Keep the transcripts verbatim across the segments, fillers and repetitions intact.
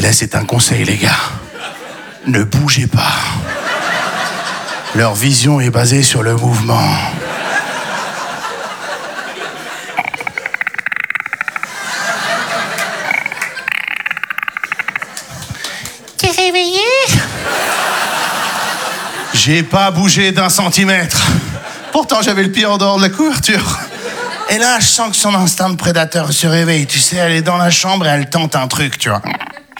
là, c'est un conseil, les gars. Ne bougez pas. Leur vision est basée sur le mouvement. T'es réveillé? J'ai pas bougé d'un centimètre. Pourtant, j'avais le pied en dehors de la couverture. Et là, je sens que son instinct de prédateur se réveille. Tu sais, elle est dans la chambre et elle tente un truc, tu vois.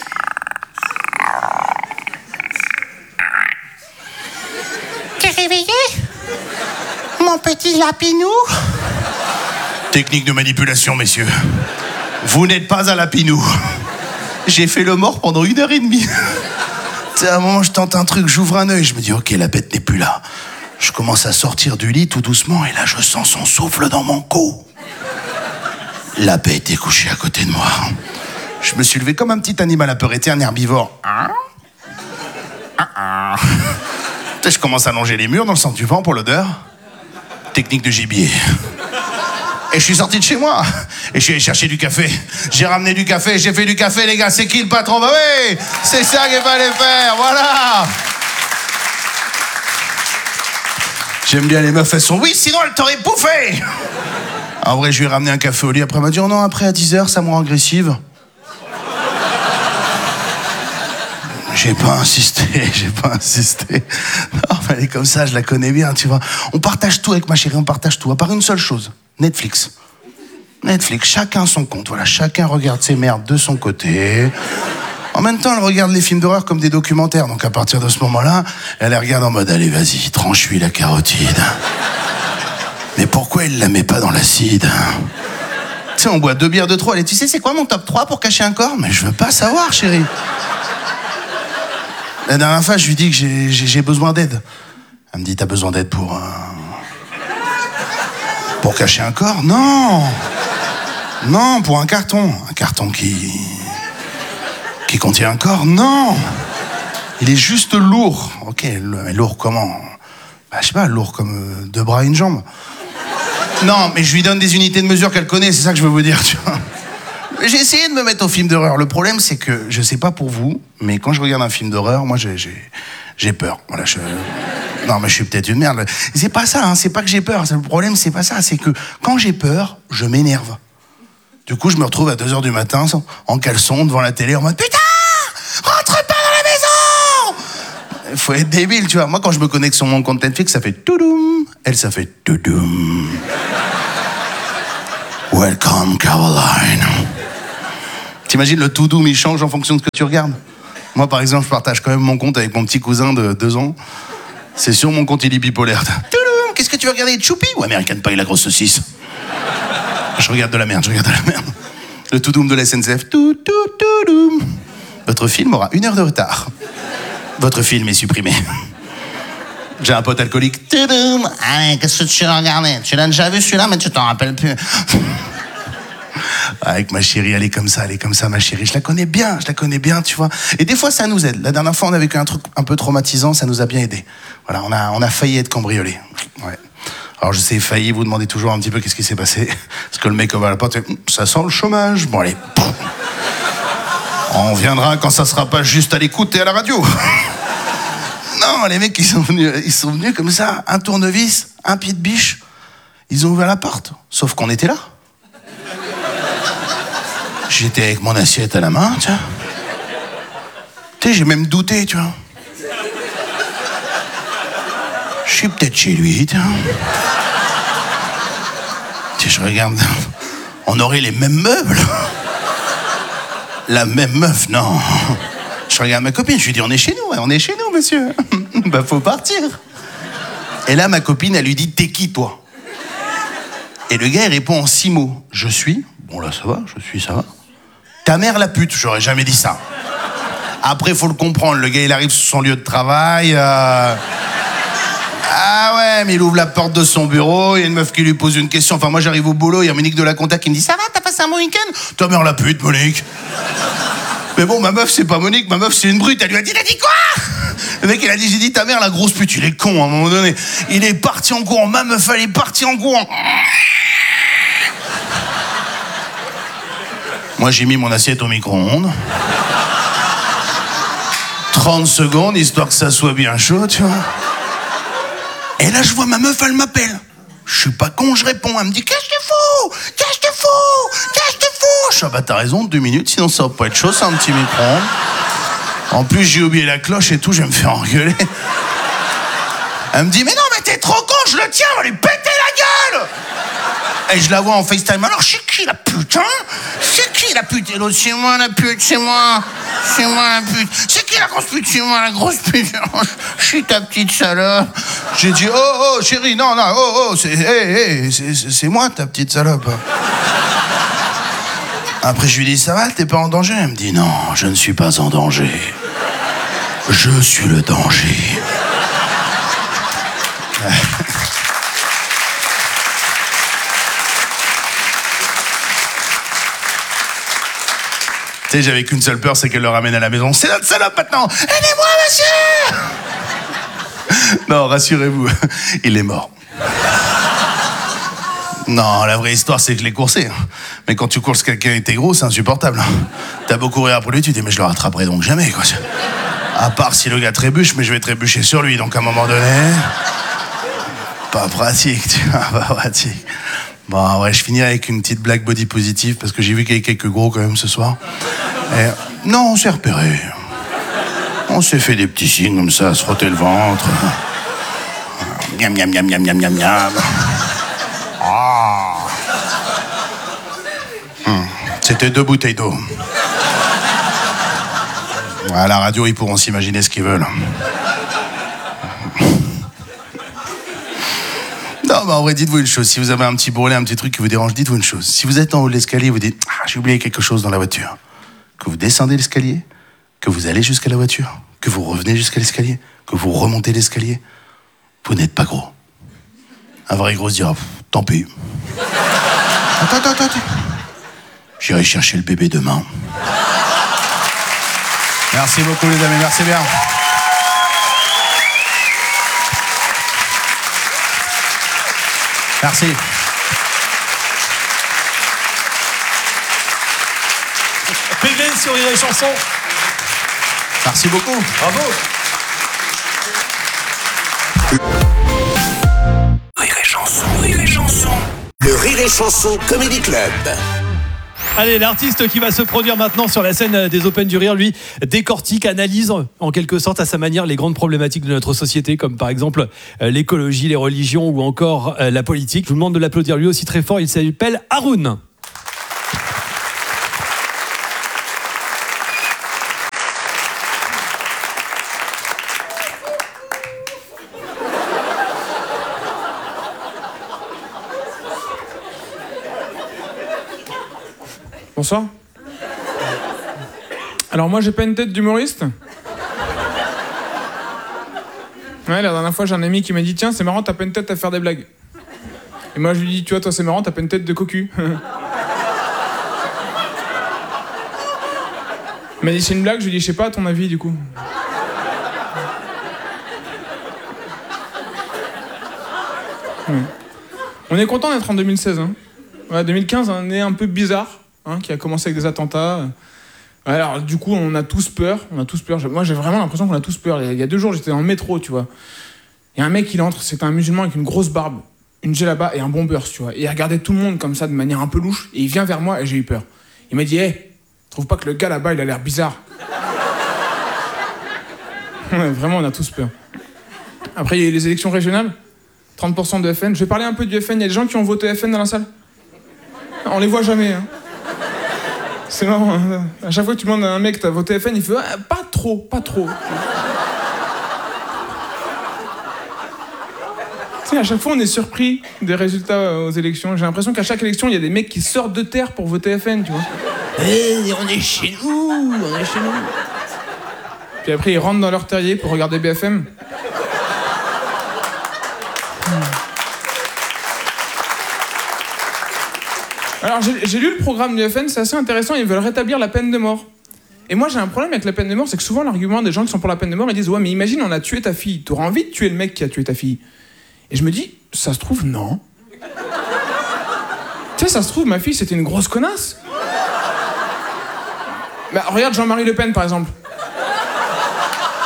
T'es réveillé? Mon petit lapinou? Technique de manipulation, messieurs. Vous n'êtes pas à lapinou. J'ai fait le mort pendant une heure et demie. Tu sais, à un moment, je tente un truc, j'ouvre un œil, je me dis, ok, la bête n'est plus là. Je commence à sortir du lit tout doucement et là, je sens son souffle dans mon cou. La bête est couchée à côté de moi. Je me suis levé comme un petit animal apeuré, un herbivore. Ah, ah. Tu sais, je commence à longer les murs dans le sens du vent pour l'odeur. Technique de gibier. Et je suis sorti de chez moi. Et je suis allé chercher du café. J'ai ramené du café, j'ai fait du café, les gars. C'est qui le patron? Bah oui, c'est ça qu'il fallait faire, voilà. J'aime bien les meufs, elles sont oui, sinon elle t'aurait bouffé. En vrai, je lui ai ramené un café au lit. Après, elle m'a dit, oh non, après à dix heures, ça me rend agressive. J'ai pas insisté, j'ai pas insisté. Non, mais elle est comme ça, je la connais bien, tu vois. On partage tout avec ma chérie, on partage tout, à part une seule chose, Netflix. Netflix, chacun son compte, voilà, chacun regarde ses merdes de son côté. En même temps, elle regarde les films d'horreur comme des documentaires, donc à partir de ce moment-là, elle les regarde en mode, allez, vas-y, tranche-lui la carotide. Mais pourquoi elle la met pas dans l'acide? Tu sais, on boit deux bières de trop, elle dit, tu sais, c'est quoi mon top trois pour cacher un corps? Mais je veux pas savoir, chérie. La dernière fois, je lui dis que j'ai, j'ai, j'ai besoin d'aide. Elle me dit, t'as besoin d'aide pour... Euh... Pour cacher un corps? Non. Non, pour un carton. Un carton qui... Qui contient un corps? Non. Il est juste lourd. Ok, mais lourd comment? Bah, je sais pas, lourd comme euh, deux bras et une jambe. Non, mais je lui donne des unités de mesure qu'elle connaît, c'est ça que je veux vous dire, tu vois. J'ai essayé de me mettre au film d'horreur. Le problème, c'est que, je sais pas pour vous, mais quand je regarde un film d'horreur, moi, j'ai, j'ai, j'ai peur. Voilà, je... Non, mais je suis peut-être une merde. C'est pas ça, hein, c'est pas que j'ai peur. Le problème, c'est pas ça. C'est que quand j'ai peur, je m'énerve. Du coup, je me retrouve à deux heures du matin, en caleçon, devant la télé, en mode « Putain, rentre pas dans la maison !» Faut être débile, tu vois. Moi, quand je me connecte sur mon compte Netflix, ça fait « Toudoum !» Elle, ça fait « Toudoum !» Welcome, Caroline. T'imagines, le to-doom, il change en fonction de ce que tu regardes. Moi, par exemple, je partage quand même mon compte avec mon petit cousin de deux ans. C'est sur mon compte, il est bipolaire. Toudoum, qu'est-ce que tu veux regarder? Choupi ou American Pie, la grosse saucisse? Je regarde de la merde, je regarde de la merde. Le to-doom de la S N C F. Tout, tout, tout-doom. Votre film aura une heure de retard. Votre film est supprimé. J'ai un pote alcoolique. Toudoum. Allez, qu'est-ce que tu as regardé? Tu l'as déjà vu celui-là, mais tu t'en rappelles plus. Avec ma chérie, elle est comme ça, elle est comme ça, ma chérie. Je la connais bien, je la connais bien, tu vois. Et des fois, ça nous aide. La dernière fois, on a vécu un truc un peu traumatisant, ça nous a bien aidé. Voilà, on a, on a failli être cambriolés. Ouais. Alors, je sais, failli, vous demandez toujours un petit peu qu'est-ce qui s'est passé. Parce que le mec va à la porte, ça sent le chômage. Bon, allez. On viendra quand ça sera pas juste à l'écoute et à la radio. Non, les mecs, ils sont venus, ils sont venus comme ça, un tournevis, un pied de biche. Ils ont ouvert la porte. Sauf qu'on était là. J'étais avec mon assiette à la main, tu vois. Tu sais, j'ai même douté, tu vois. Je suis peut-être chez lui, tu vois. Tu sais, je regarde. On aurait les mêmes meubles. La même meuf, non. Je regarde ma copine, je lui dis, on est chez nous, on est chez nous, monsieur. Bah, faut partir. Et là, ma copine, elle lui dit, t'es qui, toi? Et le gars, il répond en six mots. Je suis. Bon, là, ça va, je suis, ça va. Ta mère, la pute, j'aurais jamais dit ça. Après, faut le comprendre, le gars, il arrive sur son lieu de travail. Euh... Ah ouais, mais il ouvre la porte de son bureau, il y a une meuf qui lui pose une question. Enfin, moi, j'arrive au boulot, il y a Monique de la Compta qui me dit, ça va, t'as passé un bon week-end? Ta mère, la pute, Monique. Mais bon, ma meuf, c'est pas Monique, ma meuf, c'est une brute. Elle lui a dit, t'as dit quoi? Le mec, il a dit, j'ai dit ta mère, la grosse pute. Il est con, à un moment donné. Il est parti en courant. Ma meuf, elle est partie en courant. Moi, j'ai mis mon assiette au micro-ondes. trente secondes, histoire que ça soit bien chaud, tu vois. Et là, je vois ma meuf, elle m'appelle. Je suis pas con, je réponds. Elle me dit, qu'est-ce que tu fous? Qu'est-ce que tu fous? Qu'est-ce que tu fous? Je dis, ah bah t'as raison, deux minutes, sinon ça va pas être chaud, c'est un petit micro-ondes. En plus, j'ai oublié la cloche et tout, je vais me faire engueuler. Elle me dit, mais non, mais t'es trop con, je le tiens, on va lui péter la gueule! Et je la vois en FaceTime. Alors, c'est qui la pute, hein? C'est qui la pute? Et l'autre, c'est moi la pute, c'est moi. C'est moi la pute. C'est qui la grosse pute? C'est moi la grosse pute. Je suis ta petite salope. J'ai dit, oh, oh, chérie, non, non, oh, oh, c'est, hey, hey, c'est, c'est moi ta petite salope. Après, je lui dis, ça va, t'es pas en danger? Elle me dit, non, je ne suis pas en danger. Je suis le danger. Tu sais, j'avais qu'une seule peur, c'est qu'elle le ramène à la maison. C'est notre salope maintenant. Aidez-moi, monsieur. Non, rassurez-vous, il est mort. Non, la vraie histoire, c'est que je l'ai coursé. Mais quand tu courses quelqu'un et t'es gros, c'est insupportable. T'as beau courir après lui, tu te dis, mais je le rattraperai donc jamais, quoi. À part si le gars trébuche, mais je vais trébucher sur lui, donc à un moment donné... Pas pratique, tu vois, pas pratique. Bon, ouais, je finirai avec une petite blague body positive, parce que j'ai vu qu'il y avait quelques gros quand même ce soir. Et... Non, on s'est repéré. On s'est fait des petits signes comme ça, se frotter le ventre. Miam, miam, miam, miam, miam, miam, miam. Ah. Hum. C'était deux bouteilles d'eau. À la radio, ils pourront s'imaginer ce qu'ils veulent. Non, mais en vrai, dites-vous une chose. Si vous avez un petit brûlé, un petit truc qui vous dérange, dites-vous une chose. Si vous êtes en haut de l'escalier, vous dites « Ah, j'ai oublié quelque chose dans la voiture », que vous descendez l'escalier, que vous allez jusqu'à la voiture, que vous revenez jusqu'à l'escalier, que vous remontez l'escalier, vous n'êtes pas gros. Un vrai gros se dira « Tant pis. Attends, attends, attends. J'irai chercher le bébé demain. » Merci beaucoup, les amis. Merci bien. Merci. Pégré sur Rire et Chanson. Merci beaucoup. Bravo. Rire et Chanson, Rire et Chanson. Le Rire et Chanson Comedy Club. Allez, l'artiste qui va se produire maintenant sur la scène des Open du Rire, lui, décortique, analyse en quelque sorte à sa manière les grandes problématiques de notre société, comme par exemple l'écologie, les religions ou encore la politique. Je vous demande de l'applaudir lui aussi très fort, il s'appelle Haroun. Bonsoir. Alors moi j'ai pas une tête d'humoriste. Ouais, la dernière fois j'ai un ami qui m'a dit tiens c'est marrant t'as pas une tête à faire des blagues. Et moi je lui dis tu vois toi c'est marrant t'as pas une tête de cocu. Il m'a dit c'est une blague, je lui dis je sais pas à ton avis du coup. Ouais. On est content d'être en deux mille seize hein. Ouais, deux mille quinze un année un peu bizarre. Hein, qui a commencé avec des attentats. Alors du coup on a tous peur, on a tous peur. Moi j'ai vraiment l'impression qu'on a tous peur. Il y a deux jours j'étais dans le métro, tu vois. Il y a un mec il entre, c'était un musulman avec une grosse barbe, une djellaba et un bombers, tu vois. Et il regardait tout le monde comme ça de manière un peu louche et il vient vers moi et j'ai eu peur. Il m'a dit hé, hey, trouve pas que le gars là-bas il a l'air bizarre. Ouais, vraiment on a tous peur. Après il y a eu les élections régionales, trente pour cent de F N. Je vais parler un peu du F N, il y a des gens qui ont voté F N dans la salle. On les voit jamais hein. C'est marrant, hein. À chaque fois que tu demandes à un mec t'as voté F N, il fait ah, pas trop, pas trop. Tu sais, à chaque fois on est surpris des résultats aux élections. J'ai l'impression qu'à chaque élection il y a des mecs qui sortent de terre pour voter F N, tu vois. Hey, on est chez nous, on est chez nous. Puis après ils rentrent dans leur terrier pour regarder B F M. Alors j'ai, j'ai lu le programme du F N, c'est assez intéressant, ils veulent rétablir la peine de mort. Et moi j'ai un problème avec la peine de mort, c'est que souvent l'argument des gens qui sont pour la peine de mort, ils disent ouais mais imagine on a tué ta fille, t'auras envie de tuer le mec qui a tué ta fille. Et je me dis, ça se trouve non. Tu sais, ça se trouve ma fille c'était une grosse connasse. Bah regarde Jean-Marie Le Pen par exemple.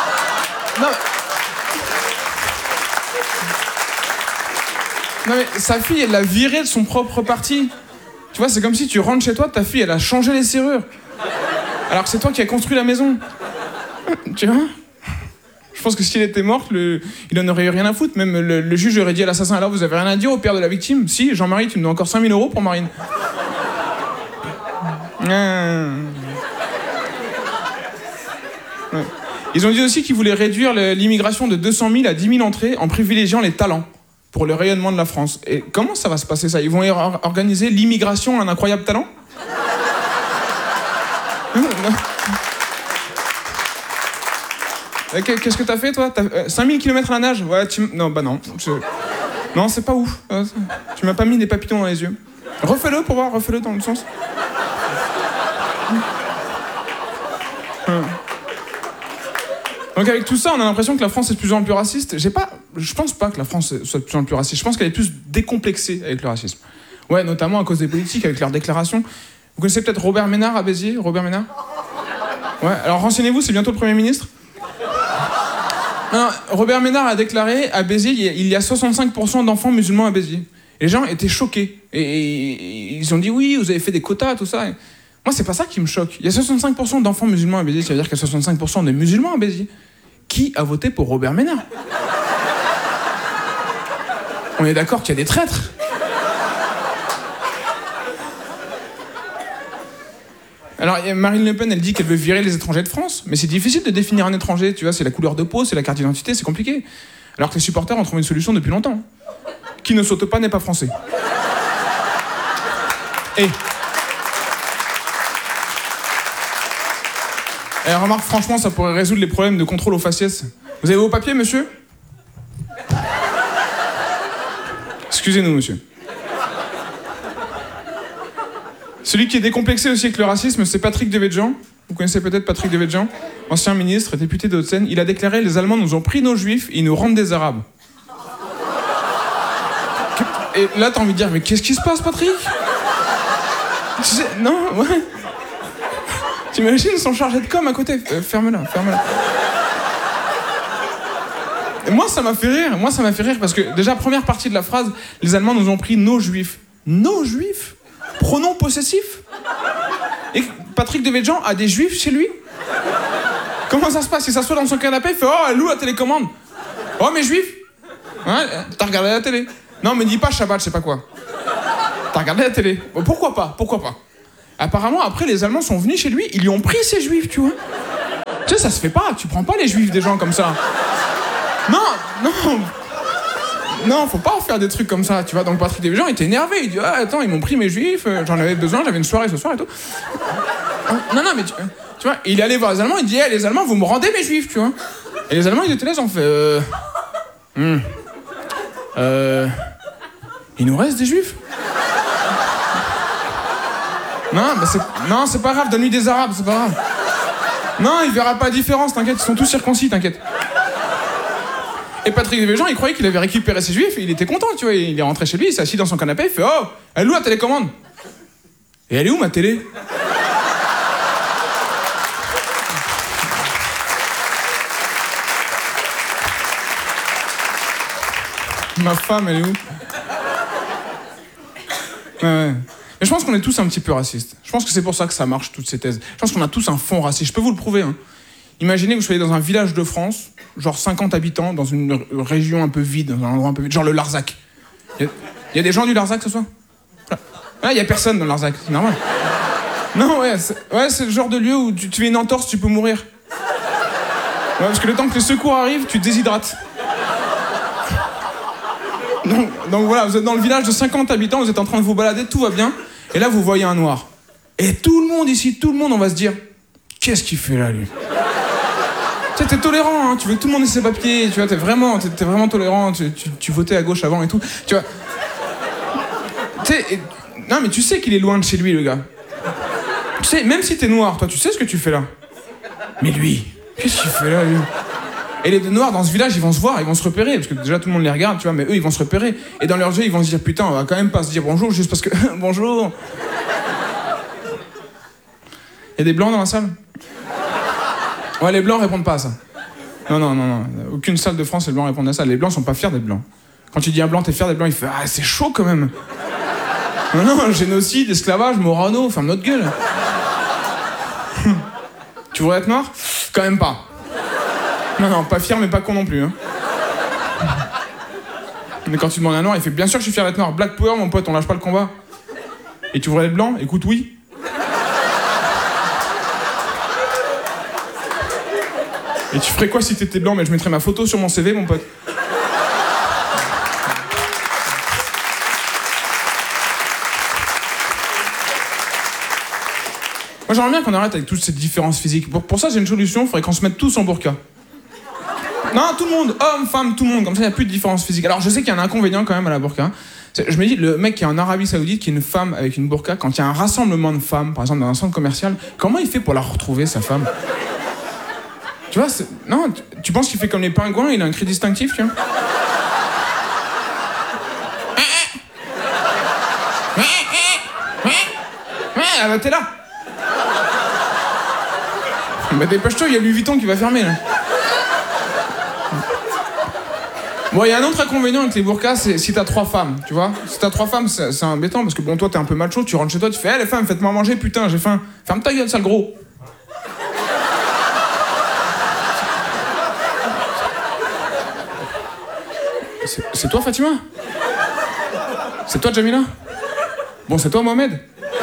Non mais sa fille, elle l'a viré de son propre parti. Tu vois, c'est comme si tu rentres chez toi, ta fille, elle a changé les serrures. Alors que c'est toi qui as construit la maison. Tu vois? Je pense que s'il était mort, le... il en aurait eu rien à foutre. Même le, le juge aurait dit à l'assassin, alors vous avez rien à dire au père de la victime? Si, Jean-Marie, tu me dois encore cinq mille euros pour Marine. Ouais. Ils ont dit aussi qu'ils voulaient réduire l'immigration de deux cent mille à dix mille entrées en privilégiant les talents pour le rayonnement de la France. Et comment ça va se passer ça? Ils vont or organiser l'immigration à un incroyable talent? Qu'est-ce que t'as fait, toi? T'as cinq mille kilomètres à la nage? Ouais, tu... Non, bah non. Je... Non, c'est pas ouf. Tu m'as pas mis des papillons dans les yeux. Refais-le pour voir, refais-le dans le sens. Donc avec tout ça, on a l'impression que la France est de plus en plus raciste. J'ai pas... Je pense pas que la France soit de plus en plus raciste. Je pense qu'elle est plus décomplexée avec le racisme. Ouais, notamment à cause des politiques, avec leurs déclarations. Vous connaissez peut-être Robert Ménard à Béziers? Robert Ménard? Ouais, alors renseignez-vous, c'est bientôt le Premier ministre. Non, Robert Ménard a déclaré à Béziers, il y a soixante-cinq pour cent d'enfants musulmans à Béziers. Et les gens étaient choqués. Et, et, et ils ont dit oui, vous avez fait des quotas, tout ça. Et moi, c'est pas ça qui me choque. Il y a soixante-cinq pour cent d'enfants musulmans à Béziers, ça veut dire qu'il y a soixante-cinq pour cent de musulmans à Béziers. Qui a voté pour Robert Ménard? On est d'accord qu'il y a des traîtres. Alors, Marine Le Pen, elle dit qu'elle veut virer les étrangers de France, mais c'est difficile de définir un étranger, tu vois, c'est la couleur de peau, c'est la carte d'identité, c'est compliqué. Alors que les supporters ont trouvé une solution depuis longtemps. Qui ne saute pas n'est pas français. Et... Et remarque, franchement, ça pourrait résoudre les problèmes de contrôle aux faciès. Vous avez vos papiers, monsieur? Excusez-nous, monsieur. Celui qui est décomplexé aussi avec le racisme, c'est Patrick Devedjian. Vous connaissez peut-être Patrick Devedjian, ancien ministre, député de Haute-Seine. Il a déclaré « Les Allemands nous ont pris nos juifs, ils nous rendent des arabes ». Et là, t'as envie de dire « Mais qu'est-ce qui se passe, Patrick ?» Non, ouais. T'imagines son chargé de com à côté? euh, Ferme-la, ferme-la. Et moi, ça m'a fait rire. Moi, ça m'a fait rire parce que, déjà, première partie de la phrase, les Allemands nous ont pris nos juifs. Nos juifs? Pronom possessif? Et Patrick Devedjian a des juifs chez lui? Comment ça se passe? Il s'assoit dans son canapé, il fait « Oh, elle loue la télécommande. Oh, mes juifs? Ouais, t'as regardé la télé? Non, mais dis pas Shabbat, je sais pas quoi. T'as regardé la télé? Bon, pourquoi pas? Pourquoi pas? Apparemment, après, les Allemands sont venus chez lui, ils lui ont pris ses juifs, tu vois. Tu sais, ça se fait pas, tu prends pas les juifs des gens comme ça. Non, non. Non, faut pas faire des trucs comme ça, tu vois. Donc Patrick Devedjian, il était énervé, il dit ah, attends, ils m'ont pris mes juifs, j'en avais besoin, j'avais une soirée ce soir et tout. Non, non, mais tu, tu vois, il est allé voir les Allemands, il dit hey, les Allemands, vous me rendez mes juifs, tu vois. Et les Allemands, ils étaient là, ils ont fait euh. Hmm. Euh. Il nous reste des juifs? Non, bah c'est... Non, c'est pas grave, donne-lui des arabes, c'est pas grave. Non, il verra pas la différence, t'inquiète, ils sont tous circoncis, t'inquiète. Et Patrick Devedjian, il croyait qu'il avait récupéré ses juifs et il était content, tu vois. Il est rentré chez lui, il s'est assis dans son canapé, il fait oh, elle est où la télécommande? Et elle est où ma télé? Ma femme, elle est où? Ouais, ouais. Mais je pense qu'on est tous un petit peu racistes. Je pense que c'est pour ça que ça marche, toutes ces thèses. Je pense qu'on a tous un fond raciste. Je peux vous le prouver, hein. Imaginez que vous soyez dans un village de France, genre cinquante habitants, dans une région un peu vide, dans un endroit un peu vide, genre le Larzac. Il y, y a des gens du Larzac ce soir? Ah, il y a personne dans le Larzac, c'est normal. Non, ouais, c'est ouais, le genre de lieu où tu, tu fais une entorse, tu peux mourir. Ouais, parce que le temps que les secours arrivent, tu te déshydrates. Donc, donc voilà, vous êtes dans le village de cinquante habitants, vous êtes en train de vous balader, tout va bien, et là vous voyez un noir. Et tout le monde ici, tout le monde, on va se dire, qu'est-ce qu'il fait là, lui? Tu sais, t'es tolérant, hein, tu veux que tout le monde ait ses papiers, tu vois, t'es vraiment, t'es, t'es vraiment tolérant, tu, tu, tu votais à gauche avant et tout, tu vois. Tu sais, et... non mais tu sais qu'il est loin de chez lui, le gars. Tu sais, même si t'es noir, toi, tu sais ce que tu fais là. Mais lui, qu'est-ce qu'il fait là, lui? Et les deux noirs dans ce village, ils vont se voir, ils vont se repérer, parce que déjà tout le monde les regarde, tu vois, mais eux, ils vont se repérer. Et dans leurs yeux, ils vont se dire, putain, on va quand même pas se dire bonjour juste parce que... bonjour. Il y a des blancs dans la salle? Ouais, les blancs répondent pas à ça. Non, non, non, non. Aucune salle de France, les blancs répondent à ça. Les blancs sont pas fiers d'être blancs. Quand tu dis un blanc, t'es fier des blancs, il fait ah, c'est chaud quand même. Non, non, génocide, esclavage, Morano, ferme notre gueule. Tu voudrais être noir? Quand même pas. Non, non, pas fier, mais pas con non plus. Hein. Mais quand tu demandes à un noir, il fait bien sûr que je suis fier d'être noir. Black Power, mon pote, on lâche pas le combat. Et tu voudrais être blanc? Écoute, oui. Et tu ferais quoi si t'étais blanc? Mais je mettrais ma photo sur mon C V, mon pote. Moi, j'aimerais bien qu'on arrête avec toutes ces différences physiques. Pour, pour ça, j'ai une solution, il faudrait qu'on se mette tous en burqa. Non, tout le monde, hommes, femmes, tout le monde, comme ça, il n'y a plus de différence physique. Alors, je sais qu'il y a un inconvénient quand même à la burqa. Je me dis, le mec qui est en Arabie Saoudite, qui est une femme avec une burqa, quand il y a un rassemblement de femmes, par exemple dans un centre commercial, comment il fait pour la retrouver, sa femme? Tu vois, non, tu, tu penses qu'il fait comme les pingouins, il a un cri distinctif, tu vois? Ah bah t'es là. Bah dépêche-toi, il y a Louis Vuitton qui va fermer là. Bon, il y a un autre inconvénient avec les burqas, c'est si t'as trois femmes, tu vois. Si t'as trois femmes, c'est, c'est embêtant parce que bon, toi t'es un peu macho, tu rentres chez toi, tu fais, hé hey, les femmes, faites-moi manger, putain, j'ai faim. Ferme ta gueule, sale gros. C'est, c'est toi, Fatima? C'est toi, Jamila? Bon, c'est toi, Mohamed?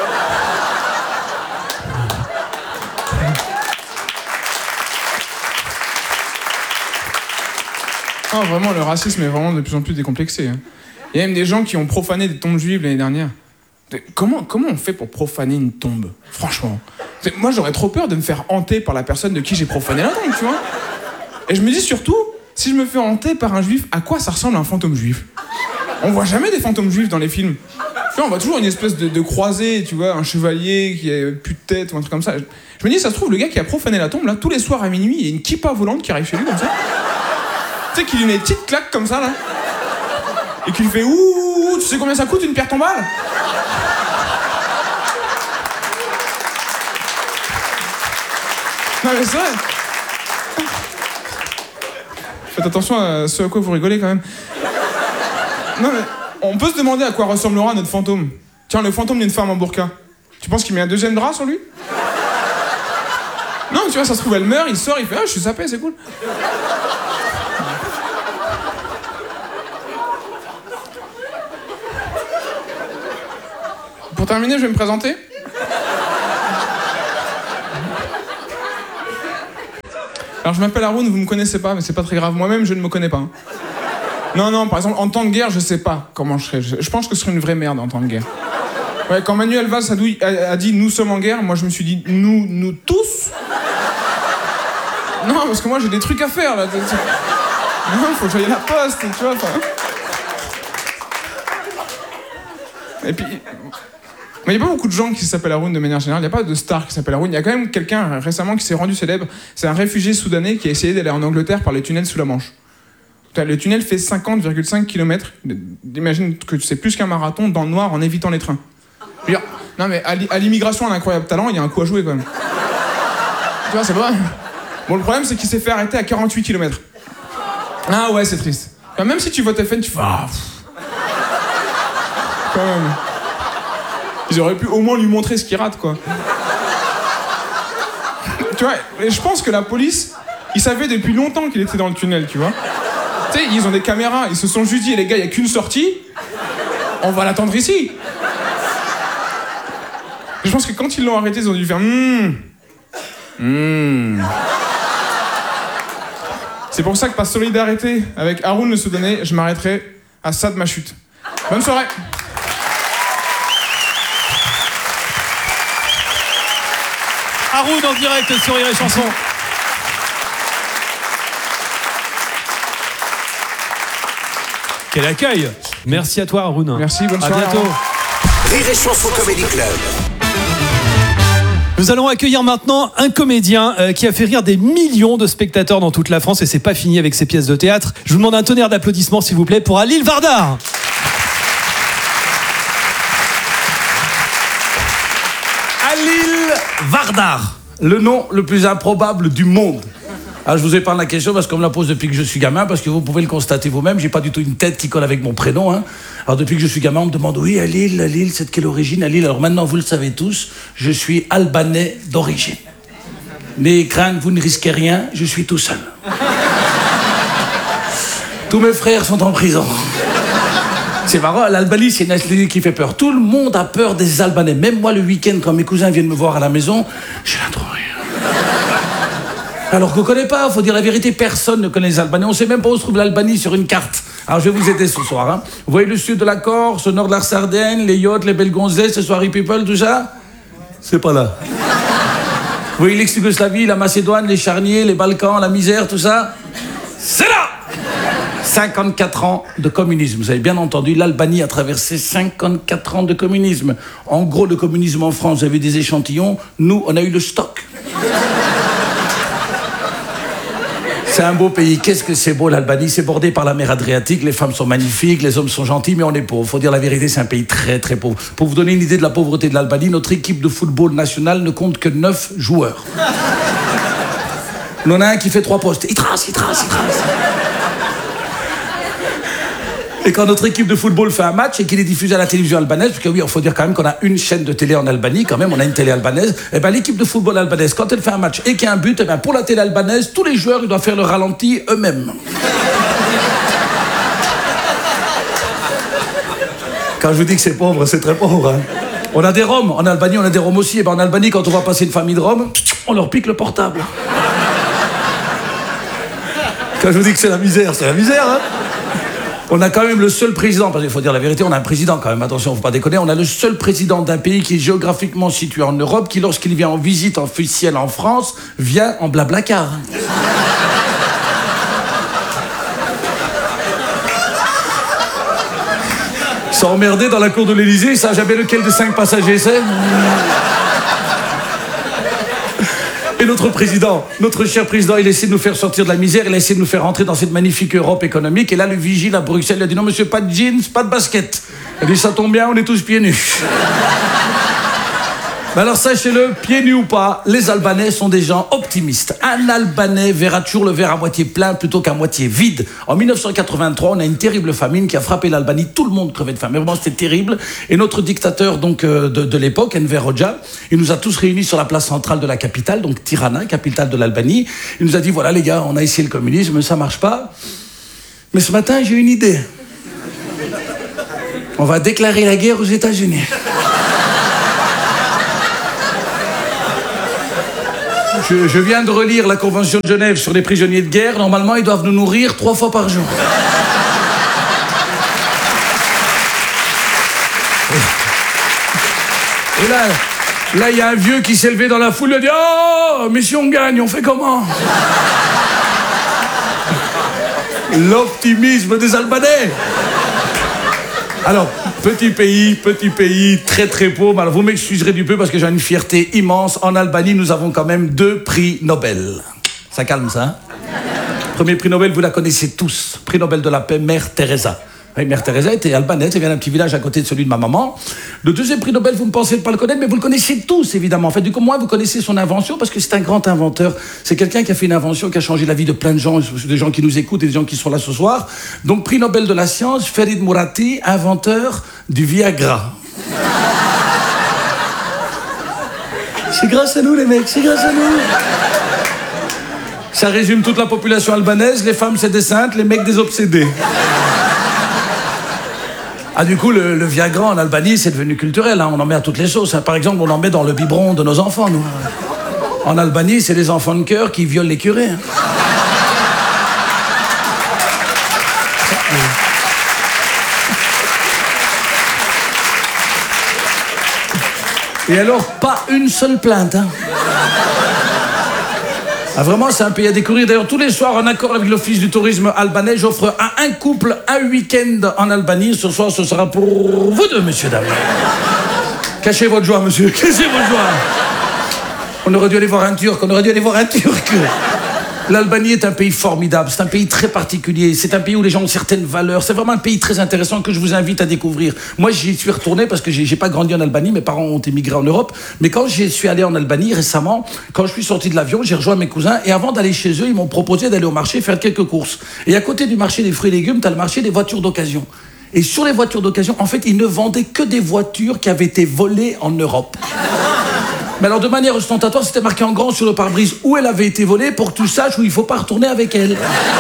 Ah, vraiment, le racisme est vraiment de plus en plus décomplexé. Hein. Il y a même des gens qui ont profané des tombes juives l'année dernière. Comment, comment on fait pour profaner une tombe? Franchement. Moi, j'aurais trop peur de me faire hanter par la personne de qui j'ai profané la tombe, tu vois. Et je me dis surtout, si je me fais hanter par un juif, à quoi ça ressemble un fantôme juif? On voit jamais des fantômes juifs dans les films. Tu vois, on voit toujours une espèce de, de croisé, tu vois, un chevalier qui a plus de tête ou un truc comme ça. Je me dis, ça se trouve, le gars qui a profané la tombe, là, tous les soirs à minuit, il y a une kippa volante qui arrive chez lui comme ça. Tu sais qu'il lui met des petites claques comme ça, là. Et qu'il lui fait ouh, tu sais combien ça coûte une pierre tombale? Non mais c'est vrai. Faites attention à ce à quoi vous rigolez quand même. Non mais, on peut se demander à quoi ressemblera notre fantôme. Tiens, le fantôme d'une femme en burqa. Tu penses qu'il met un deuxième drap sur lui? Non, mais tu vois, ça se trouve, elle meurt, il sort, il fait ah, je suis sapé, c'est cool. Pour terminer, je vais me présenter. Alors, je m'appelle Haroun, vous me connaissez pas, mais c'est pas très grave. Moi-même, je ne me connais pas. Hein. Non, non, par exemple, en temps de guerre, je sais pas comment je serais. Je pense que ce serait une vraie merde en temps de guerre. Ouais, quand Manuel Valls a dit « nous sommes en guerre », moi, je me suis dit « nous, nous tous ». Non, parce que moi, j'ai des trucs à faire, là. Non, faut que j'aille à la poste, tu vois. Et puis... Mais il n'y a pas beaucoup de gens qui s'appellent Haroun de manière générale, il n'y a pas de star qui s'appelle Haroun. Il y a quand même quelqu'un récemment qui s'est rendu célèbre, c'est un réfugié soudanais qui a essayé d'aller en Angleterre par les tunnels sous la Manche. Le tunnel fait cinquante virgule cinq kilomètres, imagine que c'est plus qu'un marathon dans le noir en évitant les trains. Je veux dire, non mais à l'immigration, un incroyable talent, il y a un coup à jouer quand même. Tu vois, c'est pas vrai. Bon, le problème c'est qu'il s'est fait arrêter à quarante-huit kilomètres. Ah ouais, c'est triste. Enfin, même si tu votes F N, tu fais... Ah, quand même... Ils auraient pu au moins lui montrer ce qu'il rate, quoi. Tu vois, et je pense que la police, ils savaient depuis longtemps qu'il était dans le tunnel, tu vois. Tu sais, ils ont des caméras, ils se sont juste dit, les gars, il n'y a qu'une sortie, on va l'attendre ici. Et je pense que quand ils l'ont arrêté, ils ont dû faire hum, hum. C'est pour ça que par solidarité avec Haroun le Soudanais, je m'arrêterai à ça de ma chute. Bonne soirée. Haroun en direct sur Rire et Chanson. Quel accueil! Merci à toi, Haroun. Merci, bonne soirée. À bientôt. Rire et Chanson Comedy Club. Nous allons accueillir maintenant un comédien euh, qui a fait rire des millions de spectateurs dans toute la France et c'est pas fini avec ses pièces de théâtre. Je vous demande un tonnerre d'applaudissements, s'il vous plaît, pour Halil Vardar. Halil Vardar, le nom le plus improbable du monde. Alors, je vous épargne la question parce qu'on me la pose depuis que je suis gamin, parce que vous pouvez le constater vous-même, j'ai pas du tout une tête qui colle avec mon prénom. Hein. Alors, depuis que je suis gamin, on me demande, oui, à Lille, à Lille, c'est de quelle origine, à Lille? Alors maintenant, vous le savez tous, je suis albanais d'origine. Mais crainte, vous ne risquez rien, je suis tout seul. Tous mes frères sont en prison. C'est marrant, l'Albanie, c'est une nationalité qui fait peur. Tout le monde a peur des Albanais. Même moi, le week-end, quand mes cousins viennent me voir à la maison, je la trouve rien. Alors qu'on ne connaît pas, il faut dire la vérité, personne ne connaît les Albanais. On ne sait même pas où se trouve l'Albanie sur une carte. Alors je vais vous aider ce soir. Hein. Vous voyez le sud de la Corse, le nord de la Sardaigne, les yachts, les belles gonzesses, les soirées people, tout ça? C'est pas là. Vous voyez l'ex-Yougoslavie, la Macédoine, les charniers, les Balkans, la misère, tout ça? C'est là! cinquante-quatre ans de communisme. Vous avez bien entendu, l'Albanie a traversé cinquante-quatre ans de communisme. En gros, le communisme en France, vous avez des échantillons. Nous, on a eu le stock. C'est un beau pays. Qu'est-ce que c'est beau, l'Albanie? C'est bordé par la mer Adriatique. Les femmes sont magnifiques, les hommes sont gentils, mais on est pauvre. Faut dire la vérité, c'est un pays très, très pauvre. Pour vous donner une idée de la pauvreté de l'Albanie, notre équipe de football national ne compte que neuf joueurs. On en a un qui fait trois postes. Il trace, il trace, il trace. Et quand notre équipe de football fait un match et qu'il est diffusé à la télévision albanaise, parce que oui, il faut dire quand même qu'on a une chaîne de télé en Albanie, quand même, on a une télé albanaise, et ben l'équipe de football albanaise, quand elle fait un match et qu'il y a un but, et ben pour la télé albanaise, tous les joueurs, ils doivent faire le ralenti eux-mêmes. Quand je vous dis que c'est pauvre, c'est très pauvre. Hein. On a des Roms, en Albanie, on a des Roms aussi. Et ben en Albanie, quand on va passer une famille de Roms, on leur pique le portable. Quand je vous dis que c'est la misère, c'est la misère, hein. On a quand même le seul président, parce qu'il faut dire la vérité, on a un président quand même, attention, faut pas déconner, on a le seul président d'un pays qui est géographiquement situé en Europe, qui lorsqu'il vient en visite officielle en France, vient en blablacar. Ils sont emmerdés dans la cour de l'Élysée, ils savent jamais lequel des cinq passagers c'est. Et notre président, notre cher président, il essaie de nous faire sortir de la misère, il essaie de nous faire rentrer dans cette magnifique Europe économique. Et là, le vigile à Bruxelles, il a dit non, monsieur, pas de jeans, pas de basket. Il a dit ça tombe bien, on est tous pieds nus. Mais alors, sachez-le, pieds nus ou pas, les Albanais sont des gens optimistes. Un Albanais verra toujours le verre à moitié plein plutôt qu'à moitié vide. En mille neuf cent quatre-vingt-trois, on a une terrible famine qui a frappé l'Albanie. Tout le monde crevait de faim. Mais vraiment, c'était terrible. Et notre dictateur donc euh, de, de l'époque, Enver Hoxha, il nous a tous réunis sur la place centrale de la capitale, donc Tirana, capitale de l'Albanie. Il nous a dit, voilà les gars, on a essayé le communisme, ça marche pas. Mais ce matin, j'ai une idée. On va déclarer la guerre aux États-Unis. Je, je viens de relire la Convention de Genève sur les prisonniers de guerre. Normalement, ils doivent nous nourrir trois fois par jour. Et là, là, il y a un vieux qui s'est levé dans la foule. Il a dit « Oh, mais si on gagne, on fait comment ?» L'optimisme des Albanais. Alors, petit pays, petit pays, très très pauvre. Alors, vous m'excuserez du peu parce que j'ai une fierté immense. En Albanie, nous avons quand même deux prix Nobel. Ça calme, ça, hein? Premier prix Nobel, vous la connaissez tous. Prix Nobel de la paix, Mère Teresa. Oui, Mère Teresa était albanaise, elle vient d'un petit village à côté de celui de ma maman. Le deuxième prix Nobel, vous ne pensez pas le connaître, mais vous le connaissez tous, évidemment. En fait, du coup, moi, vous connaissez son invention parce que c'est un grand inventeur. C'est quelqu'un qui a fait une invention qui a changé la vie de plein de gens, des gens qui nous écoutent et des gens qui sont là ce soir. Donc, prix Nobel de la science, Ferid Mourati, inventeur du Viagra. C'est grâce à nous, les mecs, c'est grâce à nous. Ça résume toute la population albanaise. Les femmes, c'est des saintes, les mecs, des obsédés. Ah, du coup, le, le Viagra en Albanie, c'est devenu culturel. Hein. On en met à toutes les sauces. Hein. Par exemple, on en met dans le biberon de nos enfants, nous. En Albanie, c'est les enfants de cœur qui violent les curés. Hein. Et alors, pas une seule plainte. Hein. Ah, vraiment, c'est un pays à découvrir. D'ailleurs, tous les soirs, en accord avec l'Office du tourisme albanais, j'offre à un couple un week-end en Albanie. Ce soir, ce sera pour vous deux, messieurs, dames. Cachez votre joie, monsieur. Cachez votre joie. On aurait dû aller voir un Turc. On aurait dû aller voir un Turc. L'Albanie est un pays formidable, c'est un pays très particulier, c'est un pays où les gens ont certaines valeurs, c'est vraiment un pays très intéressant que je vous invite à découvrir. Moi, j'y suis retourné parce que j'ai, j'ai pas grandi en Albanie, mes parents ont émigré en Europe, mais quand j'y suis allé en Albanie récemment, quand je suis sorti de l'avion, j'ai rejoint mes cousins et avant d'aller chez eux, ils m'ont proposé d'aller au marché faire quelques courses. Et à côté du marché des fruits et légumes, t'as le marché des voitures d'occasion. Et sur les voitures d'occasion, en fait, ils ne vendaient que des voitures qui avaient été volées en Europe. Mais alors, de manière ostentatoire, c'était marqué en grand sur le pare-brise où elle avait été volée pour que tu saches où il ne faut pas retourner avec elle.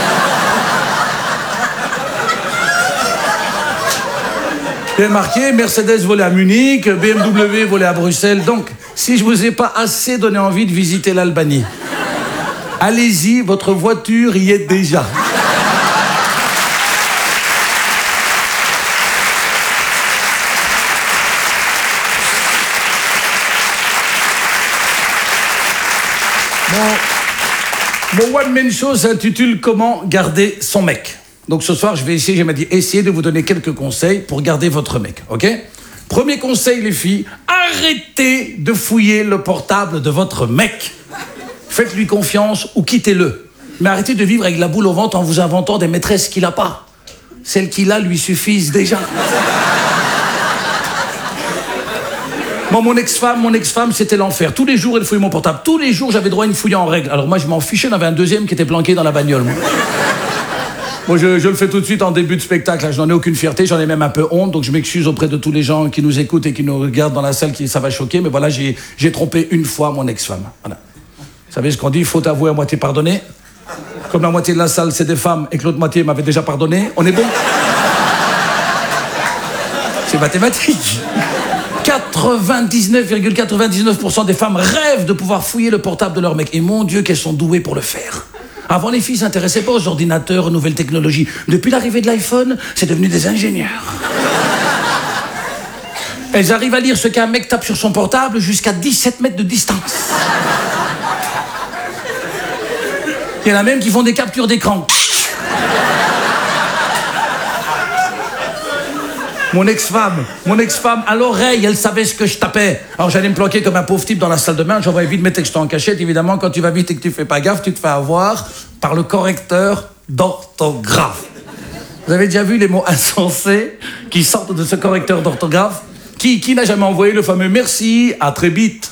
Il y a marqué Mercedes volée à Munich, B M W volée à Bruxelles. Donc, si je vous ai pas assez donné envie de visiter l'Albanie, allez-y, votre voiture y est déjà. Mon, mon one-man show s'intitule « Comment garder son mec ». Donc ce soir, je vais essayer, j'ai m'a dit, essayer de vous donner quelques conseils pour garder votre mec, ok ? Premier conseil, les filles, arrêtez de fouiller le portable de votre mec. Faites-lui confiance ou quittez-le. Mais arrêtez de vivre avec la boule au ventre en vous inventant des maîtresses qu'il n'a pas. Celles qu'il a lui suffisent déjà. Moi, mon ex-femme, mon ex-femme, c'était l'enfer. Tous les jours, elle fouillait mon portable. Tous les jours, j'avais droit à une fouille en règle. Alors moi, je m'en fichais, j'en avais un deuxième qui était planqué dans la bagnole. Moi, moi je, je le fais tout de suite en début de spectacle. Je n'en ai aucune fierté, j'en ai même un peu honte. Donc je m'excuse auprès de tous les gens qui nous écoutent et qui nous regardent dans la salle, qui ça va choquer. Mais voilà, j'ai, j'ai trompé une fois mon ex-femme. Voilà. Vous savez ce qu'on dit, faut avouer à moitié pardonner. Comme la moitié de la salle, c'est des femmes et que l'autre moitié m'avait déjà pardonné, on est bon? C'est mathématique. quatre-vingt-dix-neuf virgule quatre-vingt-dix-neuf pour cent des femmes rêvent de pouvoir fouiller le portable de leur mec. Et mon Dieu, qu'elles sont douées pour le faire. Avant, les filles ne s'intéressaient pas aux ordinateurs, aux nouvelles technologies. Depuis l'arrivée de l'iPhone, c'est devenu des ingénieurs. Elles arrivent à lire ce qu'un mec tape sur son portable jusqu'à dix-sept mètres de distance. Il y en a même qui font des captures d'écran. Mon ex-femme, mon ex-femme, à l'oreille, elle savait ce que je tapais. Alors j'allais me planquer comme un pauvre type dans la salle de bain, j'envoyais vite mes textos en cachette. Évidemment, quand tu vas vite et que tu fais pas gaffe, tu te fais avoir par le correcteur d'orthographe. Vous avez déjà vu les mots insensés qui sortent de ce correcteur d'orthographe? Qui, qui n'a jamais envoyé le fameux merci, à très vite?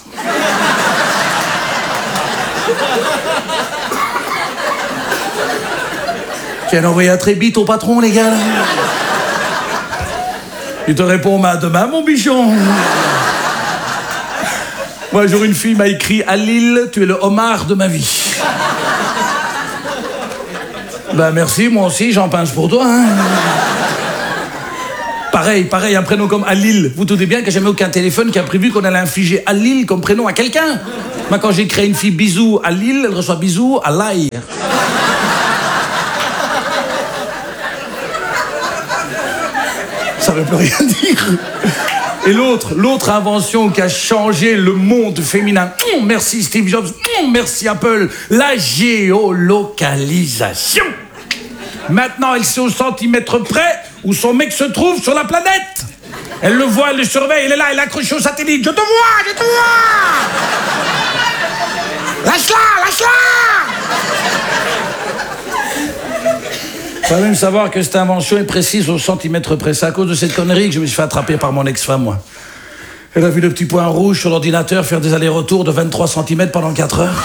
Qui a envoyé à très vite au patron, les gars, là? Il te répond, à demain, mon bichon. Moi, un jour, une fille m'a écrit, à Lille, tu es le homard de ma vie. Ben, merci, moi aussi, j'en pince pour toi, hein. Pareil, pareil, un prénom comme Alil. Vous doutez bien qu'il n'y a jamais aucun téléphone qui a prévu qu'on allait infliger Alil comme prénom à quelqu'un. Moi, quand j'ai créé une fille Bisou à Lille, elle reçoit Bisou à l'ail. Ça ne veut plus rien dire. Et l'autre, l'autre invention qui a changé le monde féminin. Mmh, merci Steve Jobs, mmh, merci Apple. La géolocalisation. Maintenant, elle sait au centimètre près où son mec se trouve sur la planète. Elle le voit, elle le surveille, elle est là, elle est accrochée au satellite. Je te vois, je te vois. Lâche-la, lâche-la. Il faut même savoir que cette invention est précise au centimètre près. C'est à cause de cette connerie que je me suis fait attraper par mon ex-femme, moi. Elle a vu le petit point rouge sur l'ordinateur faire des allers-retours de vingt-trois centimètres pendant quatre heures.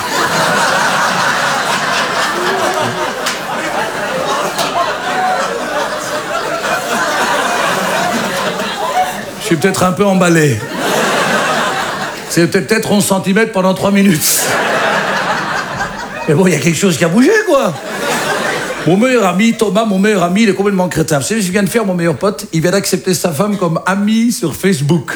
Je suis peut-être un peu emballé. C'est peut-être onze centimètres pendant trois minutes. Mais bon, il y a quelque chose qui a bougé, quoi. Mon meilleur ami, Thomas, mon meilleur ami, il est complètement crétin. Vous savez ce qu'il vient de faire, mon meilleur pote? Il vient d'accepter sa femme comme amie sur Facebook.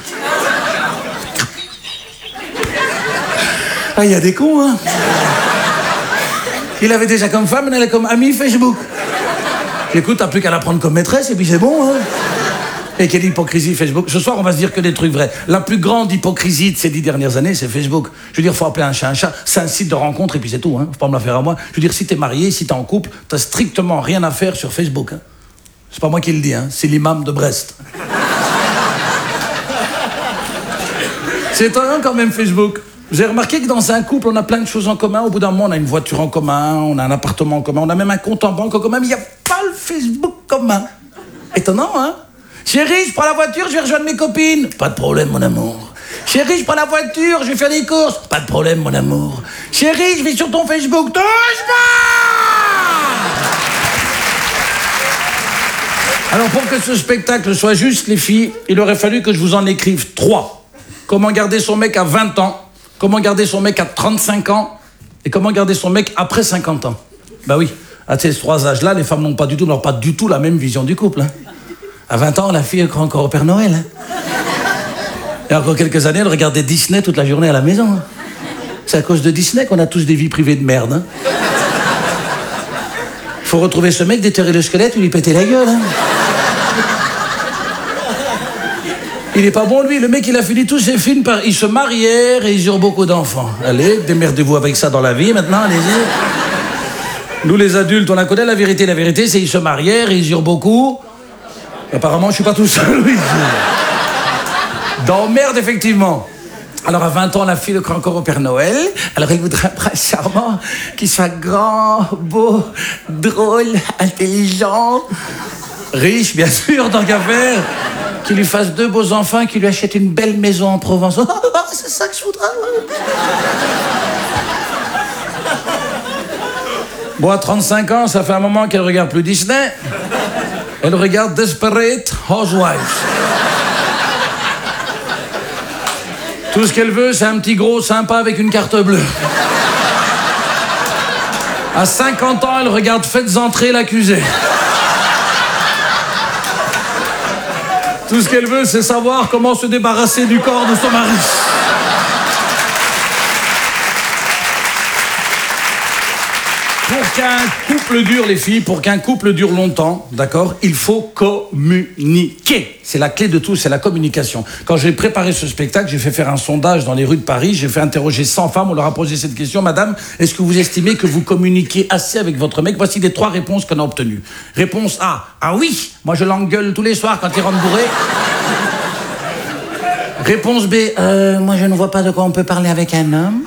Ah, il y a des cons, hein. Il avait déjà comme femme, elle est comme amie Facebook. Écoute, t'as plus qu'à la prendre comme maîtresse et puis c'est bon, hein. Et quelle hypocrisie Facebook. Ce soir, on va se dire que des trucs vrais. La plus grande hypocrisie de ces dix dernières années, c'est Facebook. Je veux dire, faut appeler un chat un chat. C'est un site de rencontre et puis c'est tout, hein. Faut pas me la faire à moi. Je veux dire, si t'es marié, si t'es en couple, t'as strictement rien à faire sur Facebook, hein. C'est pas moi qui le dis, hein. C'est l'imam de Brest. C'est étonnant quand même, Facebook. Vous avez remarqué que dans un couple, on a plein de choses en commun. Au bout d'un moment, on a une voiture en commun, on a un appartement en commun, on a même un compte en banque en commun, mais il n'y a pas le Facebook commun. Étonnant, hein? Chérie, je prends la voiture, je vais rejoindre mes copines. Pas de problème, mon amour. Chérie, je prends la voiture, je vais faire des courses. Pas de problème, mon amour. Chérie, je vais sur ton Facebook. Touche pas! Alors, pour que ce spectacle soit juste, les filles, il aurait fallu que je vous en écrive trois. Comment garder son mec à vingt ans, comment garder son mec à trente-cinq ans, et comment garder son mec après cinquante ans. Bah oui, à ces trois âges-là, les femmes n'ont pas du tout, n'ont pas du tout la même vision du couple. Hein. À vingt ans, la fille, elle croit encore au Père Noël. Hein. Et encore quelques années, elle regardait Disney toute la journée à la maison. Hein. C'est à cause de Disney qu'on a tous des vies privées de merde. Hein. Faut retrouver ce mec, déterrer le squelette ou lui péter la gueule. Hein. Il est pas bon, lui. Le mec, il a fini tous ses films par... Il se marièrent et ils eurent beaucoup d'enfants. Allez, démerdez-vous avec ça dans la vie, maintenant, allez-y. Nous, les adultes, on la connaît, la vérité. La vérité, c'est qu'ils se marièrent et ils eurent beaucoup... Apparemment, je suis pas tout seul, oui. Dans merde, effectivement. Alors, à vingt ans, la fille le croit encore au Père Noël. Alors, elle voudrait un prince charmant qui soit grand, beau, drôle, intelligent, riche, bien sûr, tant qu'à faire. Qui lui fasse deux beaux enfants, qui lui achète une belle maison en Provence. Oh, oh, c'est ça que je voudrais. Bon, à trente-cinq ans, ça fait un moment qu'elle regarde plus Disney. Elle regarde Desperate Housewives. Tout ce qu'elle veut, c'est un petit gros sympa avec une carte bleue. À cinquante ans, elle regarde Faites entrer l'accusé. Tout ce qu'elle veut, c'est savoir comment se débarrasser du corps de son mari. Pour qu'un couple dure, les filles, pour qu'un couple dure longtemps, d'accord, il faut communiquer. C'est la clé de tout, c'est la communication. Quand j'ai préparé ce spectacle, j'ai fait faire un sondage dans les rues de Paris, j'ai fait interroger cent femmes, on leur a posé cette question. Madame, est-ce que vous estimez que vous communiquez assez avec votre mec? Voici les trois réponses qu'on a obtenues. Réponse A, ah oui, moi je l'engueule tous les soirs quand il rentre bourré. Réponse B, euh, moi je ne vois pas de quoi on peut parler avec un homme.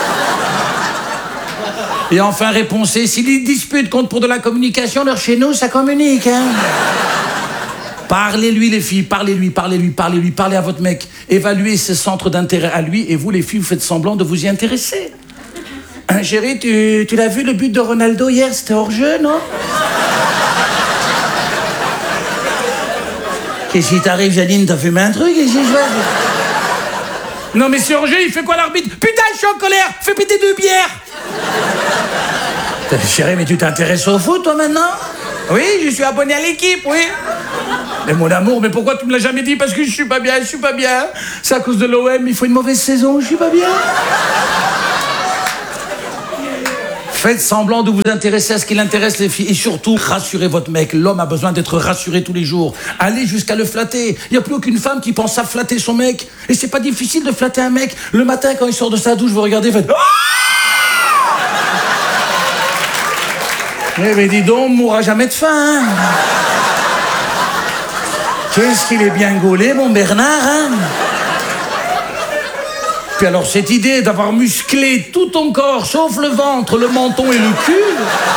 Et enfin, réponse C, si les disputes comptent pour de la communication, alors chez nous, ça communique, hein. Parlez-lui, les filles, parlez-lui, parlez-lui, parlez-lui, parlez à votre mec. Évaluez ses centres d'intérêt à lui, et vous, les filles, vous faites semblant de vous y intéresser. Hein, chérie, tu, tu l'as vu, le but de Ronaldo hier, c'était hors-jeu, non? Qu'est-ce qui t'arrive, Janine? T'as fumé un truc? Qu'est-ce que je vois? Non, mais c'est hors-jeu, il fait quoi l'arbitre? Putain, je suis en colère! Fais péter deux bières! Chérie, mais tu t'intéresses au foot, toi, maintenant? Oui, je suis abonné à l'équipe, oui. Mais mon amour, mais pourquoi tu me l'as jamais dit? Parce que je suis pas bien, je suis pas bien. C'est à cause de l'O M, il faut une mauvaise saison, je suis pas bien. Faites semblant de vous intéresser à ce qui l'intéresse, les filles. Et surtout, rassurez votre mec. L'homme a besoin d'être rassuré tous les jours. Allez jusqu'à le flatter. Il n'y a plus aucune femme qui pense à flatter son mec. Et c'est pas difficile de flatter un mec. Le matin, quand il sort de sa douche, vous regardez, vous faites... Eh mais dis donc, on ne mourra jamais de faim, hein. Qu'est-ce qu'il est bien gaulé, mon Bernard, hein. Puis alors, cette idée d'avoir musclé tout ton corps, sauf le ventre, le menton et le cul.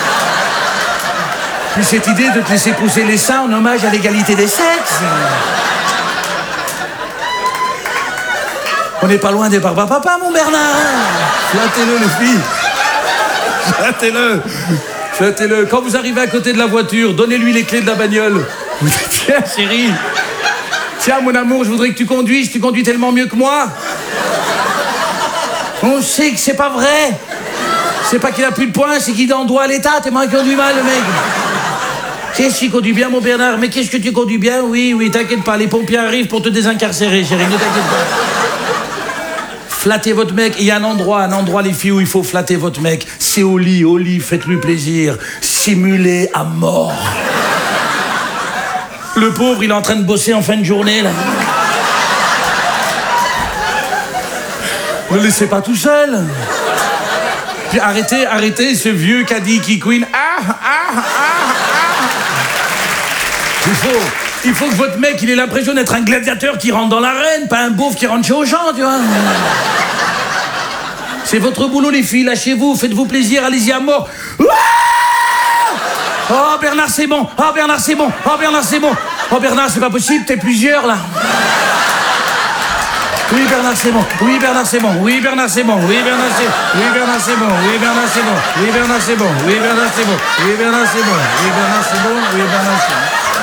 Puis cette idée de te laisser pousser les seins en hommage à l'égalité des sexes. On n'est pas loin des papa-papa, mon Bernard. Flattez-le, les filles. Flattez-le. Flattez-le. Quand vous arrivez à côté de la voiture, donnez-lui les clés de la bagnole. Vous dites, tiens, chérie. Tiens, mon amour, je voudrais que tu conduises. Tu conduis tellement mieux que moi. On sait que c'est pas vrai. C'est pas qu'il a plus de points, c'est qu'il en doit à l'État. T'es moins conduit mal, le mec. Qu'est-ce qu'il conduit bien, mon Bernard? Mais qu'est-ce que tu conduis bien? Oui, oui, t'inquiète pas. Les pompiers arrivent pour te désincarcérer, chérie. Ne t'inquiète pas. Flattez votre mec. Il y a un endroit, un endroit, les filles, où il faut flatter votre mec. C'est au lit, au lit, faites-lui plaisir. Simulez à mort. Le pauvre, il est en train de bosser en fin de journée, là. Ne le laissez pas tout seul. Puis arrêtez, arrêtez ce vieux caddie qui queen. Ah, ah, ah, ah. Il faut... Il faut que votre mec, il ait l'impression d'être un gladiateur qui rentre dans l'arène, pas un beauf qui rentre chez Auchan, tu vois. C'est votre boulot, les filles. Lâchez-vous, faites-vous plaisir, allez-y à mort. Ouah! Oh, Bernard, c'est bon. Oh, Bernard, c'est bon. Oh, Bernard, c'est bon. Oh, Bernard, c'est pas possible, t'es plusieurs, là. Oui, Bernard, c'est bon. Oui, Bernard, c'est bon. Oui, Bernard, c'est bon. Oui, Bernard, c'est bon. Oui, Bernard, c'est bon. Oui, Bernard, c'est bon. Oui, Bernard, c'est bon. Oui, Bernard, c'est bon. Oui, Bernard, c'est bon. Oui, Bernard, c'est bon. Oui, Bernard, c'est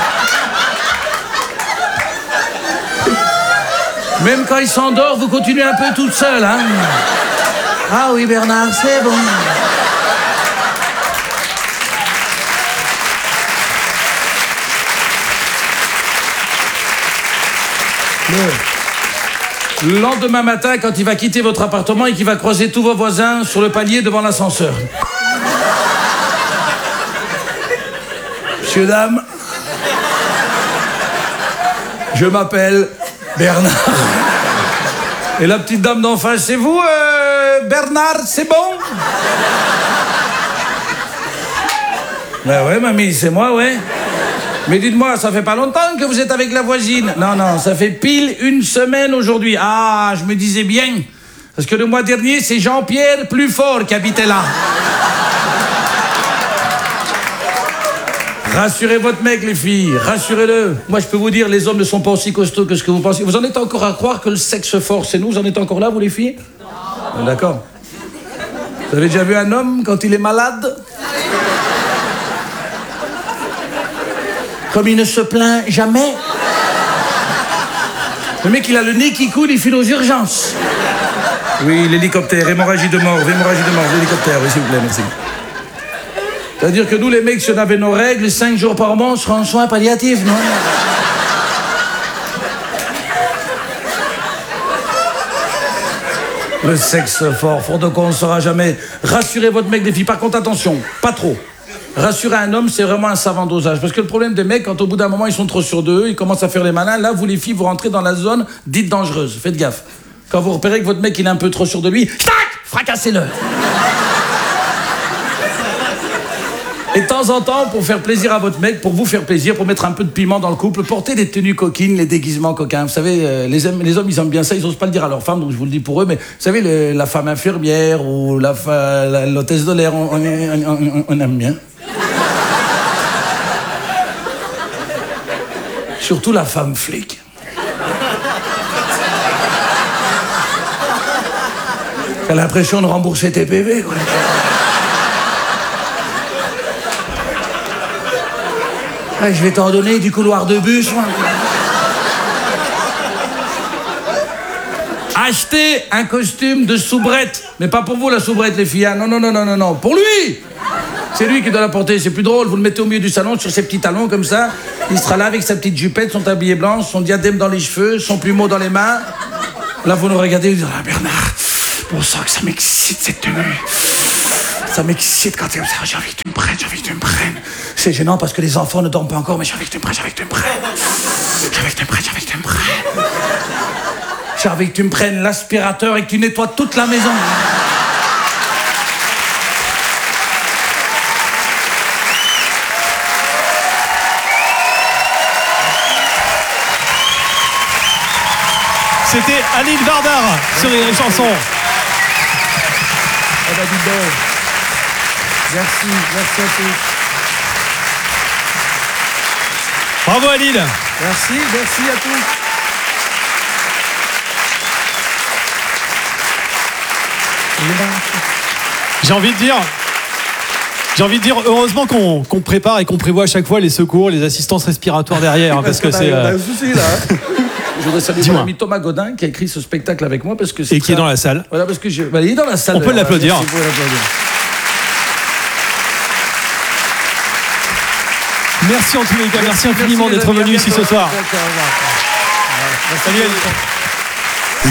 bon. Même quand il s'endort, vous continuez un peu toute seule, hein. Ah oui, Bernard, c'est bon. Le lendemain matin, quand il va quitter votre appartement et qu'il va croiser tous vos voisins sur le palier devant l'ascenseur. Messieurs, dames, je m'appelle Bernard. Et la petite dame d'en face, c'est vous, euh, Bernard, c'est bon? Ben ouais, mamie, c'est moi, ouais. Mais dites-moi, ça fait pas longtemps que vous êtes avec la voisine? Non, non, ça fait pile une semaine aujourd'hui. Ah, je me disais bien. Parce que le mois dernier, c'est Jean-Pierre Plusfort qui habitait là. Rassurez votre mec, les filles, rassurez-le. Moi, je peux vous dire, les hommes ne sont pas aussi costauds que ce que vous pensez. Vous en êtes encore à croire que le sexe fort, c'est nous? Vous en êtes encore là, vous, les filles? Non. D'accord. Vous avez déjà vu un homme quand il est malade? Comme il ne se plaint jamais. Le mec, il a le nez qui coule, il file aux urgences. Oui, l'hélicoptère, hémorragie de mort, hémorragie de mort, l'hélicoptère, oui, s'il vous plaît, merci. C'est-à-dire que nous, les mecs, si on avait nos règles, cinq jours par mois, on serait en soins palliatifs, non? Le sexe fort, fort de quoi on ne saura jamais. Rassurez votre mec, des filles. Par contre, attention, pas trop. Rassurer un homme, c'est vraiment un savant dosage. Parce que le problème des mecs, quand au bout d'un moment, ils sont trop sûrs d'eux, ils commencent à faire les malins, là, vous, les filles, vous rentrez dans la zone dite dangereuse. Faites gaffe. Quand vous repérez que votre mec, il est un peu trop sûr de lui, tac, fracassez-le. Et de temps en temps, pour faire plaisir à votre mec, pour vous faire plaisir, pour mettre un peu de piment dans le couple, portez des tenues coquines, les déguisements coquins. Vous savez, euh, les, hommes, les hommes, ils aiment bien ça, ils n'osent pas le dire à leurs femmes, donc je vous le dis pour eux, mais vous savez, le, la femme infirmière ou la, la, l'hôtesse de l'air, on, on, on, on aime bien. Surtout la femme flic. T'as l'impression de rembourser tes P V, quoi. Ouais, je vais t'en donner du couloir de bus, moi. Achetez un costume de soubrette. Mais pas pour vous, la soubrette, les filles. Hein. Non, non, non, non, non, non. Pour lui! C'est lui qui doit la porter, c'est plus drôle. Vous le mettez au milieu du salon sur ses petits talons comme ça. Il sera là avec sa petite jupette, son tablier blanc, son diadème dans les cheveux, son plumeau dans les mains. Là, vous nous regardez, vous dites, ah, Bernard, bon sang que ça m'excite cette tenue. Ça m'excite quand t'es comme ça. J'ai envie que tu me prennes, j'ai envie que tu me prennes. C'est gênant parce que les enfants ne dorment pas encore, mais j'ai envie que tu me prennes, j'ai envie que tu me prennes. J'ai envie que tu me prennes, j'ai envie que tu me prennes. J'ai envie que tu me prennes l'aspirateur et que tu nettoies toute la maison. C'était Aline Vardar sur Rire et Chanson. Eh ben, dis donc. Merci, merci à tous. Bravo Aline. Merci, merci à tous. J'ai envie de dire, j'ai envie de dire, heureusement qu'on qu'on prépare et qu'on prévoit à chaque fois les secours, les assistances respiratoires derrière, hein, parce que c'est. Euh... un souci là. Je voudrais saluer mon ami Thomas Godin qui a écrit ce spectacle avec moi parce que c'est et qui est dans la salle. Voilà parce que je. Bah, il est dans la salle. On peut l'applaudir. Merci, merci en tous les cas, merci, merci infiniment d'être venu ici ce soir. Salut Aline.